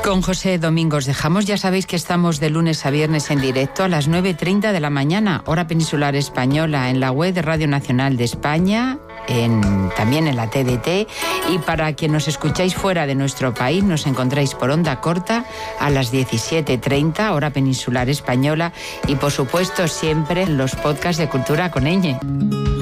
Con José Domingos Dejamos, ya sabéis que estamos de lunes a viernes en directo a las 9:30 de la mañana, hora peninsular española, en la web de Radio Nacional de España, también en la TDT, y para quien nos escucháis fuera de nuestro país, nos encontráis por onda corta a las 17:30, hora peninsular española, y por supuesto siempre en los podcasts de Cultura con Ñ.